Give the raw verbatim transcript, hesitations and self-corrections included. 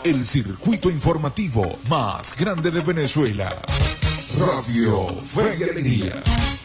el circuito informativo más grande de Venezuela. Radio Fe y Alegría.